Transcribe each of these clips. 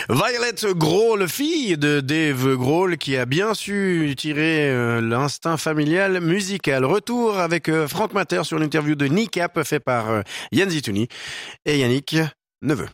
Violet Grohl, fille de Dave Grohl, qui a bien su tirer l'instinct familial musical. Retour avec Franck Matter sur l'interview de Niqap fait par Yann Zitouni et Yannick Neveu.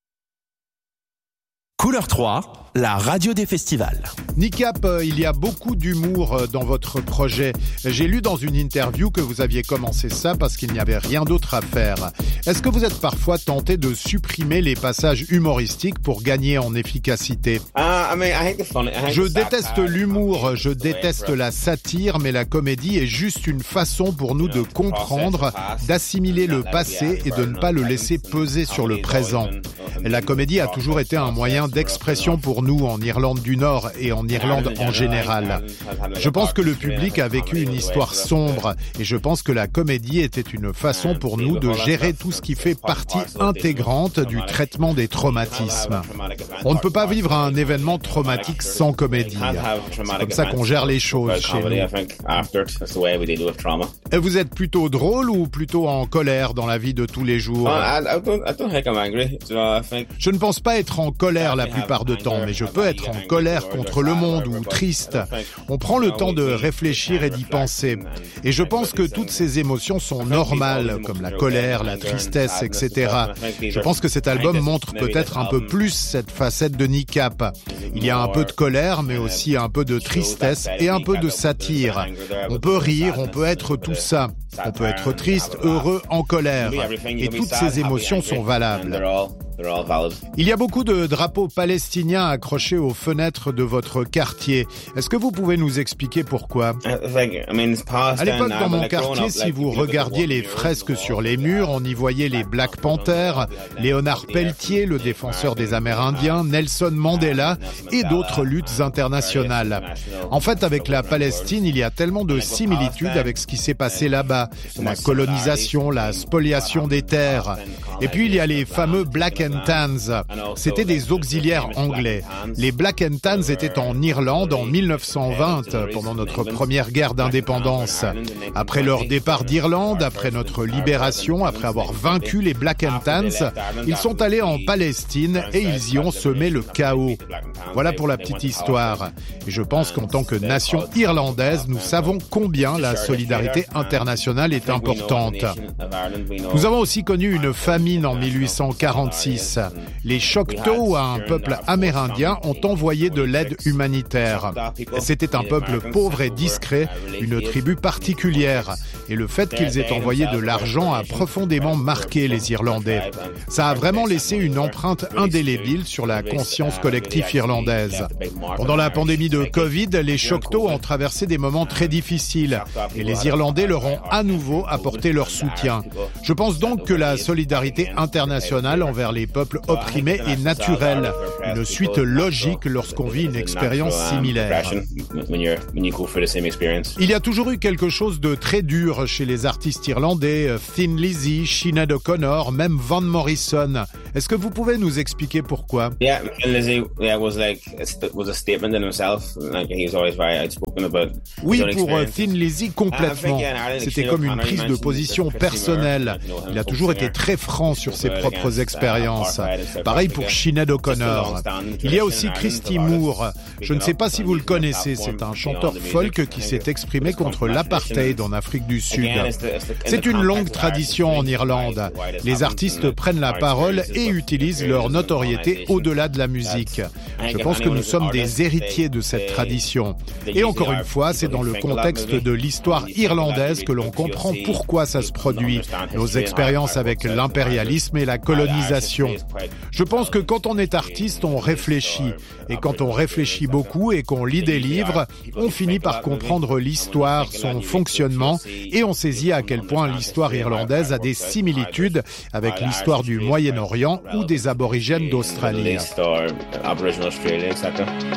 Couleur 3, la radio des festivals. Niqap, il y a beaucoup d'humour dans votre projet. J'ai lu dans une interview que vous aviez commencé ça parce qu'il n'y avait rien d'autre à faire. Est-ce que vous êtes parfois tenté de supprimer les passages humoristiques pour gagner en efficacité ? Je déteste l'humour, je déteste la satire, mais la comédie est juste une façon pour nous de comprendre, d'assimiler le passé et de ne pas le laisser peser sur le présent. La comédie a toujours été un moyen d'expression pour nous en Irlande du Nord et en Irlande en général. Je pense que le public a vécu une histoire sombre et je pense que la comédie était une façon pour nous de gérer tout ce qui fait partie intégrante du traitement des traumatismes. On ne peut pas vivre un événement traumatique sans comédie. C'est comme ça qu'on gère les choses chez nous. Et vous êtes plutôt drôle ou plutôt en colère dans la vie de tous les jours ? Je ne pense pas être en colère la plupart du temps, mais je peux être en colère contre le monde ou triste. On prend le temps de réfléchir et d'y penser. Et je pense que toutes ces émotions sont normales, comme la colère, la tristesse, etc. Je pense que cet album montre peut-être un peu plus cette facette de Niqap. Il y a un peu de colère, mais aussi un peu de tristesse et un peu de satire. On peut rire, on peut être tout ça. On peut être triste, heureux, en colère. Et toutes ces émotions sont valables. Il y a beaucoup de drapeaux palestiniens accrochés aux fenêtres de votre quartier. Est-ce que vous pouvez nous expliquer pourquoi ? À l'époque, dans mon quartier, si vous regardiez les fresques sur les murs, on y voyait les Black Panthers, Léonard Peltier, le défenseur des Amérindiens, Nelson Mandela et d'autres luttes internationales. En fait, avec la Palestine, il y a tellement de similitudes avec ce qui s'est passé là-bas. La colonisation, la spoliation des terres. Et puis, il y a les fameux Black and Tans. C'était des auxiliaires anglais. Les Black and Tans étaient en Irlande en 1920, pendant notre première guerre d'indépendance. Après leur départ d'Irlande, après notre libération, après avoir vaincu les Black and Tans, ils sont allés en Palestine et ils y ont semé le chaos. Voilà pour la petite histoire. Et je pense qu'en tant que nation irlandaise, nous savons combien la solidarité internationale est importante. Nous avons aussi connu une famine en 1846. Les Choctaws, un peuple amérindien, ont envoyé de l'aide humanitaire. C'était un peuple pauvre et discret, une tribu particulière. Et le fait qu'ils aient envoyé de l'argent a profondément marqué les Irlandais. Ça a vraiment laissé une empreinte indélébile sur la conscience collective irlandaise. Pendant la pandémie de Covid, les Choctaws ont traversé des moments très difficiles et les Irlandais leur ont à nouveau apporté leur soutien. Je pense donc que la solidarité internationale envers les peuples opprimés est naturelle, une suite logique lorsqu'on vit une expérience similaire. Il y a toujours eu quelque chose de très dur chez les artistes irlandais, Thin Lizzy, Sinead O'Connor, même Van Morrison. Est-ce que vous pouvez nous expliquer pourquoi ? Oui, pour Thin Lizzy, complètement. C'était comme une prise de position personnelle. Il a toujours été très franc sur ses propres expériences. Pareil pour Sinead O'Connor. Il y a aussi Christy Moore. Je ne sais pas si vous le connaissez, c'est un chanteur folk qui s'est exprimé contre l'apartheid en Afrique du Sud. C'est une longue tradition en Irlande. Les artistes prennent la parole et utilisent leur notoriété au-delà de la musique. Je pense que nous sommes des héritiers de cette tradition. Et encore une fois, c'est dans le contexte de l'histoire irlandaise que l'on comprend pourquoi ça se produit. Nos expériences avec l'impérialisme et la colonisation. Je pense que quand on est artiste, on réfléchit. Et quand on réfléchit beaucoup et qu'on lit des livres, on finit par comprendre l'histoire, son fonctionnement, et on saisit à quel point l'histoire irlandaise a des similitudes avec l'histoire du Moyen-Orient ou des aborigènes d'Australie.